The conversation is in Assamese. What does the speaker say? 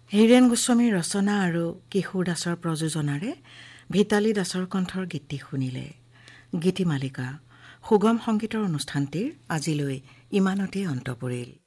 হীৰেন গোস্বামীৰ ৰচনা আৰু কিশোৰ দাসৰ প্ৰযোজনাৰে ভিতালী দাসৰ কণ্ঠৰ গীতটি শুনিলে। গীতিমালিকা সুগম সংগীতৰ অনুষ্ঠানটিৰ আজিলৈ ইমানতে অন্ত পৰিল।